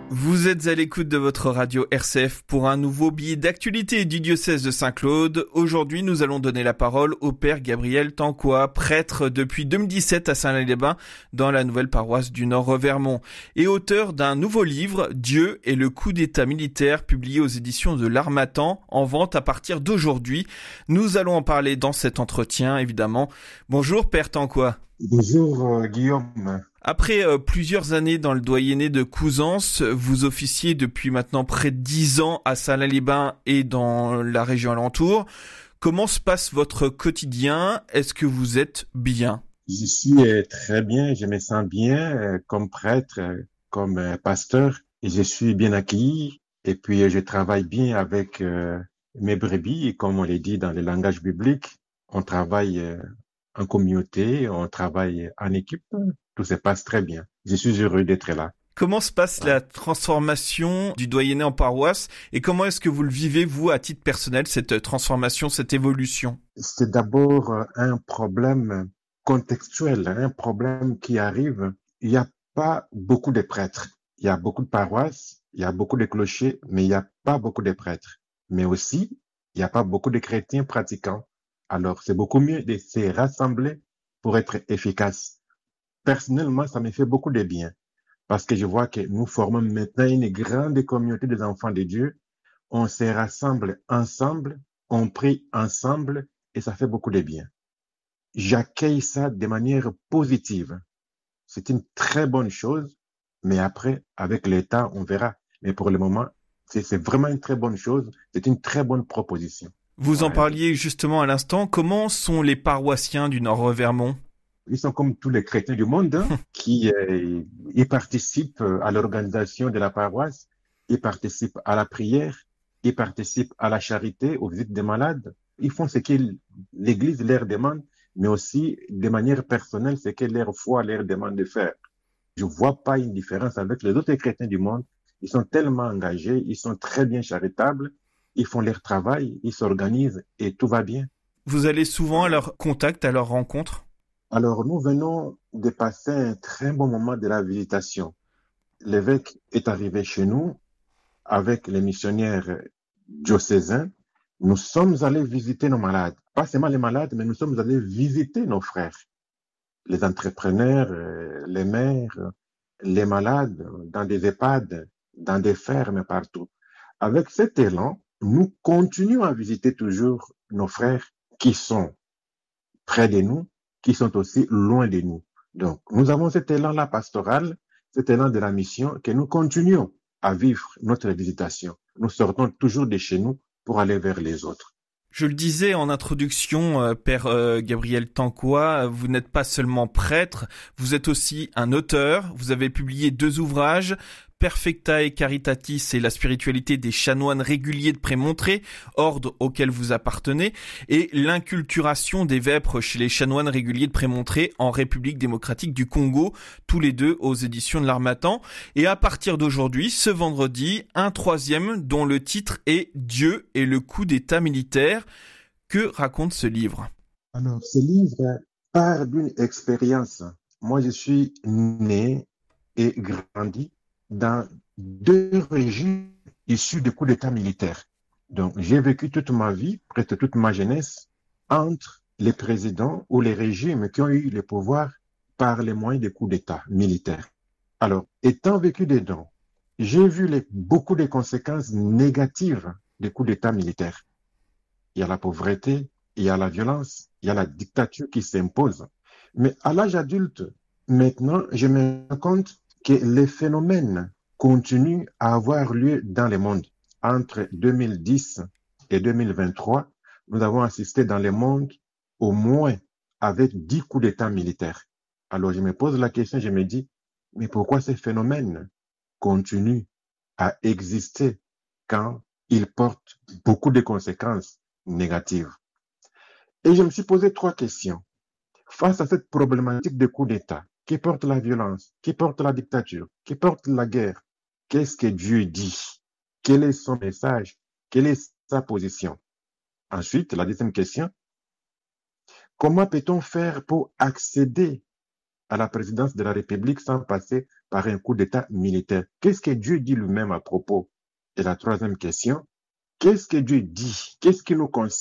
Vous êtes à l'écoute de votre radio RCF pour un nouveau billet d'actualité du diocèse de Saint-Claude. Aujourd'hui, nous allons donner la parole au père Gabriel Tanquois, prêtre depuis 2017 à Saint-Lay-les-Bains, dans la nouvelle paroisse du Nord-Revermont, et auteur d'un nouveau livre, Dieu et le coup d'État militaire, publié aux éditions de l'Harmattan, en vente à partir d'aujourd'hui. Nous allons en parler dans cet entretien, évidemment. Bonjour, père Tanquois. Bonjour Guillaume. Après plusieurs années dans le doyenné de Couzance, vous officiez depuis maintenant près de 10 ans à Saint-Lay-les-Bains et dans la région alentour. Comment se passe votre quotidien ? Est-ce que vous êtes bien ? Je suis très bien, je me sens bien comme prêtre, comme pasteur, et je suis bien accueilli. Et puis je travaille bien avec mes brebis, et comme on le dit dans le langage biblique, on travaille en communauté, on travaille en équipe, tout se passe très bien. Je suis heureux d'être là. Comment se passe la transformation du doyenné en paroisse et comment est-ce que vous le vivez, vous, à titre personnel, cette transformation, cette évolution ? C'est d'abord un problème contextuel, un problème qui arrive. Il n'y a pas beaucoup de prêtres. Il y a beaucoup de paroisses, il y a beaucoup de clochers, mais il n'y a pas beaucoup de prêtres. Mais aussi, il n'y a pas beaucoup de chrétiens pratiquants. Alors, c'est beaucoup mieux de se rassembler pour être efficace. Personnellement, ça me fait beaucoup de bien parce que je vois que nous formons maintenant une grande communauté des enfants de Dieu. On se rassemble ensemble, on prie ensemble et ça fait beaucoup de bien. J'accueille ça de manière positive. C'est une très bonne chose, mais après, avec l'État, on verra. Mais pour le moment, c'est vraiment une très bonne chose. C'est une très bonne proposition. Vous en parliez justement à l'instant. Comment sont les paroissiens du Nord-Revermont ? Ils sont comme tous les chrétiens du monde qui y participent à l'organisation de la paroisse, ils participent à la prière, ils participent à la charité, aux visites des malades. Ils font ce que l'Église leur demande, mais aussi de manière personnelle, ce que leur foi leur demande de faire. Je ne vois pas une différence avec les autres chrétiens du monde. Ils sont tellement engagés, ils sont très bien charitables, ils font leur travail, ils s'organisent et tout va bien. Vous allez souvent à leur contact, à leur rencontre ? Alors, nous venons de passer un très bon moment de la visitation. L'évêque est arrivé chez nous avec les missionnaires diocésains. Nous sommes allés visiter nos malades. Pas seulement les malades, mais nous sommes allés visiter nos frères, les entrepreneurs, les mères, les malades, dans des EHPAD, dans des fermes, partout. Avec cet élan, nous continuons à visiter toujours nos frères qui sont près de nous, qui sont aussi loin de nous. Donc, nous avons cet élan-là pastoral, cet élan de la mission, que nous continuons à vivre notre visitation. Nous sortons toujours de chez nous pour aller vers les autres. Je le disais en introduction, père Gabriel Tanquois, vous n'êtes pas seulement prêtre, vous êtes aussi un auteur. Vous avez publié 2 ouvrages, Perfectae Caritatis et la spiritualité des chanoines réguliers de Prémontré, ordre auquel vous appartenez, et l'inculturation des vêpres chez les chanoines réguliers de Prémontré en République démocratique du Congo, tous les 2 aux éditions de l'Harmattan. Et à partir d'aujourd'hui, ce vendredi, un 3e dont le titre est Dieu et le coup d'État militaire. Que raconte ce livre ? Alors, ce livre part d'une expérience. Moi, je suis né et grandi dans 2 régimes issus du coup d'État militaire. Donc, j'ai vécu toute ma vie, presque toute ma jeunesse, entre les présidents ou les régimes qui ont eu le pouvoir par les moyens des coups d'État militaires. Alors, étant vécu dedans, j'ai vu beaucoup de conséquences négatives des coups d'État militaires. Il y a la pauvreté, il y a la violence, il y a la dictature qui s'impose. Mais à l'âge adulte, maintenant, je me rends compte que les phénomènes continuent à avoir lieu dans le monde. Entre 2010 et 2023, nous avons assisté dans le monde au moins avec 10 coups d'État militaires. Alors je me pose la question, je me dis, mais pourquoi ces phénomènes continuent à exister quand ils portent beaucoup de conséquences négatives? Et je me suis posé 3 questions. Face à cette problématique de coup d'État, qui porte la violence, qui porte la dictature, qui porte la guerre, qu'est-ce que Dieu dit? Quel est son message? Quelle est sa position? Ensuite, la deuxième question, comment peut-on faire pour accéder à la présidence de la République sans passer par un coup d'État militaire. Qu'est-ce que Dieu dit lui-même à propos? Et la troisième question, qu'est-ce que Dieu dit? Qu'est-ce qui nous concerne?